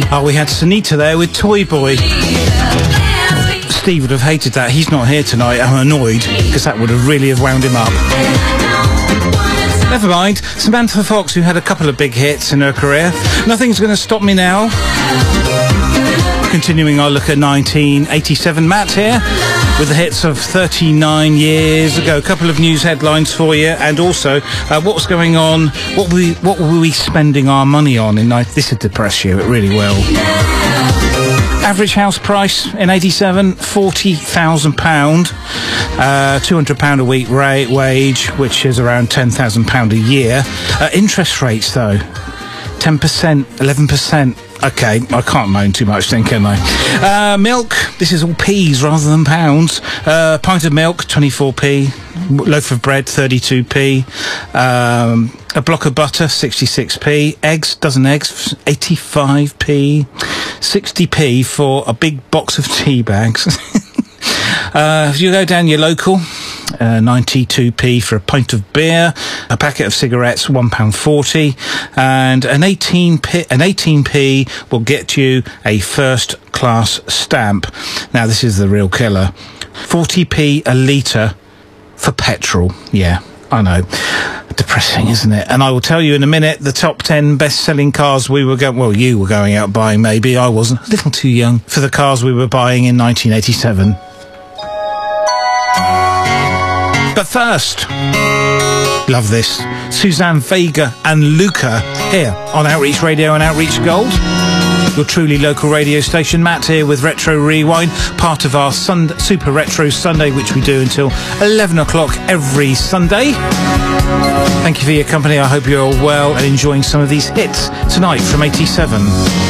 Oh, we had Sunita there with Toy Boy. Steve would have hated that. He's not here tonight. I'm annoyed because that would have really wound him up. Never mind. Samantha Fox, who had a couple of big hits in her career. Nothing's going to stop me now. Continuing our look at 1987. Matt here with the hits of 39 years ago. A couple of news headlines for you, and also what was going on. What were we spending our money on in this would depress you. It really will. Average house price in 87, £40,000. £200 a week wage, which is around £10,000 a year. Interest rates, though, 10%, 11%. Okay, I can't moan too much then, can I? Milk, this is all p's rather than pounds. Pint of milk, 24p. Loaf of bread, 32p. A block of butter, 66p. Eggs, dozen eggs, 85p. 60p for a big box of tea bags. If you go down your local, 92p for a pint of beer, a packet of cigarettes, £1.40, and an 18p will get you a first class stamp. Now this is the real killer. 40p a litre for petrol. Yeah, I know. Depressing, isn't it? And I will tell you in a minute the top 10 best-selling cars we were you were going out buying. Maybe I wasn't. A little too young for the cars we were buying in 1987. But first, love this, Suzanne Vega and Luca here on Outreach Radio and Outreach Gold, your truly local radio station. Matt here with Retro Rewind, part of our Super Retro Sunday, which we do until 11 o'clock every Sunday. Thank you for your company. I hope you're all well and enjoying some of these hits tonight from 87.